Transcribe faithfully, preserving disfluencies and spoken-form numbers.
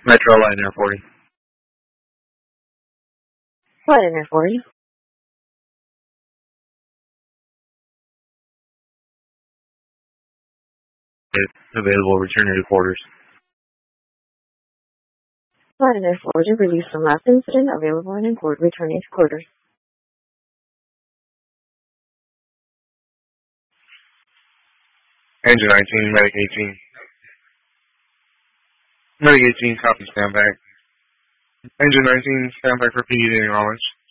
Metro Line Air forty. Line Air forty. Available, return to quarters. Line Air forty, release from last incident, available and in court, returning to quarters. Engine nineteen, Medic eighteen. Medic eighteen, copy, stand back. Engine nineteen, stand back for P D acknowledged.